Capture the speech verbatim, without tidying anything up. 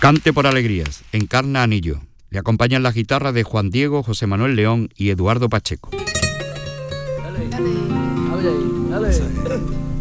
Cante por alegrías, encarna Anillo. Le acompañan las guitarras de Juan Diego, José Manuel León y Eduardo Pacheco. Dale, dale, dale.